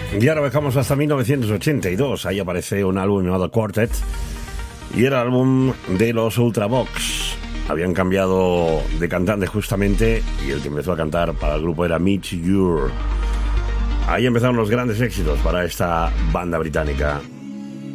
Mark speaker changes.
Speaker 1: Y ahora viajamos hasta 1982. Ahí aparece un álbum llamado Quartet y era el álbum de los Ultravox. Habían cambiado de cantante justamente y el que empezó a cantar para el grupo era Mitch Ure. Ahí empezaron los grandes éxitos para esta banda británica.